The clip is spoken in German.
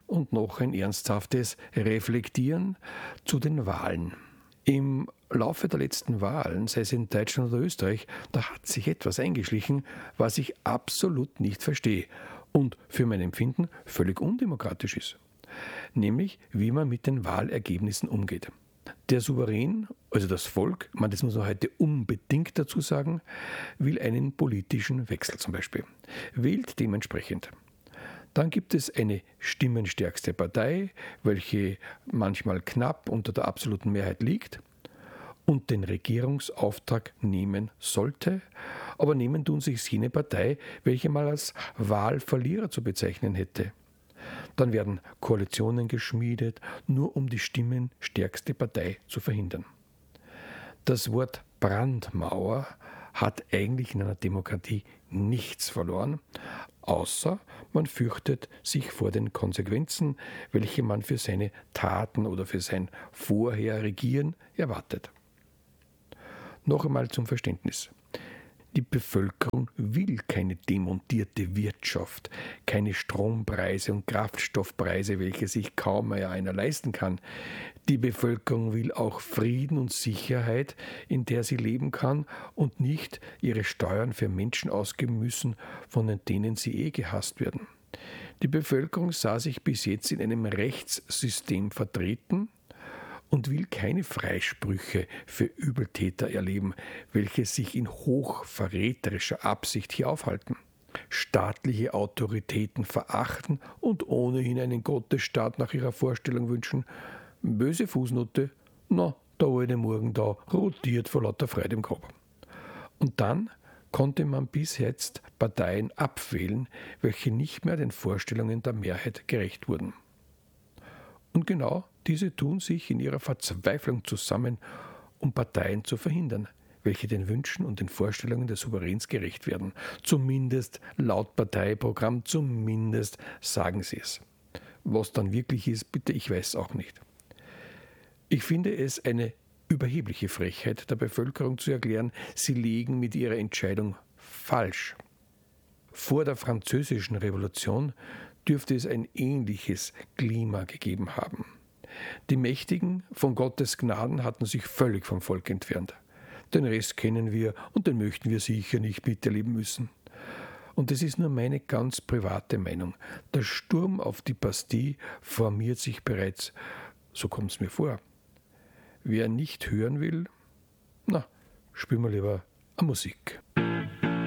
und noch ein ernsthaftes Reflektieren zu den Wahlen. Im Laufe der letzten Wahlen, sei es in Deutschland oder Österreich, da hat sich etwas eingeschlichen, was ich absolut nicht verstehe und für mein Empfinden völlig undemokratisch ist. Nämlich, wie man mit den Wahlergebnissen umgeht. Der Souverän, also das Volk, das muss man heute unbedingt dazu sagen, will einen politischen Wechsel zum Beispiel. Wählt dementsprechend. Dann gibt es eine stimmenstärkste Partei, welche manchmal knapp unter der absoluten Mehrheit liegt und den Regierungsauftrag nehmen sollte, aber nehmen tun sich jene Partei, welche mal als Wahlverlierer zu bezeichnen hätte. Dann werden Koalitionen geschmiedet, nur um die stimmenstärkste Partei zu verhindern. Das Wort Brandmauer hat eigentlich in einer Demokratie nichts verloren, außer man fürchtet sich vor den Konsequenzen, welche man für seine Taten oder für sein Vorherregieren erwartet. Noch einmal zum Verständnis. Die Bevölkerung will keine demontierte Wirtschaft, keine Strompreise und Kraftstoffpreise, welche sich kaum mehr einer leisten kann. Die Bevölkerung will auch Frieden und Sicherheit, in der sie leben kann und nicht ihre Steuern für Menschen ausgeben müssen, von denen sie gehasst werden. Die Bevölkerung sah sich bis jetzt in einem Rechtssystem vertreten und will keine Freisprüche für Übeltäter erleben, welche sich in hochverräterischer Absicht hier aufhalten, staatliche Autoritäten verachten und ohnehin einen Gottesstaat nach ihrer Vorstellung wünschen. Böse Fußnote, der alte Morgen da rotiert vor lauter Freude im Kopf. Und dann konnte man bis jetzt Parteien abwählen, welche nicht mehr den Vorstellungen der Mehrheit gerecht wurden. Und genau diese tun sich in ihrer Verzweiflung zusammen, um Parteien zu verhindern, welche den Wünschen und den Vorstellungen des Souveräns gerecht werden. Zumindest laut Parteiprogramm, zumindest sagen sie es. Was dann wirklich ist, bitte, ich weiß auch nicht. Ich finde es eine überhebliche Frechheit der Bevölkerung zu erklären, sie liegen mit ihrer Entscheidung falsch. Vor der Französischen Revolution dürfte es ein ähnliches Klima gegeben haben. Die Mächtigen von Gottes Gnaden hatten sich völlig vom Volk entfernt. Den Rest kennen wir und den möchten wir sicher nicht miterleben müssen. Und es ist nur meine ganz private Meinung. Der Sturm auf die Bastille formiert sich bereits. So kommt es mir vor. Wer nicht hören will, spielen wir lieber eine Musik.